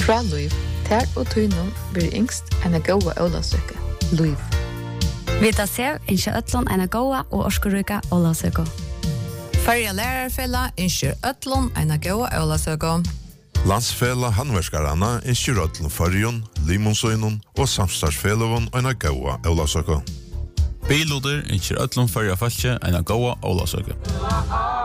Fra Liv, ter og tøynum blir yngst en gåa ólavsøke. Liv. Vi tar sev innskje ötlån en gåa og orskeryka ólavsøke. Førja lærarfella innskjer ötlån en gåa ólavsøke. Landsfela handverskaranna innskjer ötlån Førjun, Limonsøynun og samstartsfelavun en gåa ólavsøke. Biluder innskjer ötlån Førja falskje en gåa ólavsøke.